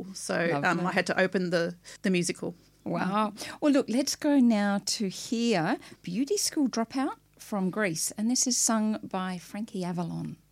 school. So I had to open the musical. Wow. Well, look, let's go now to hear Beauty School Dropout from Greece. And this is sung by Frankie Avalon.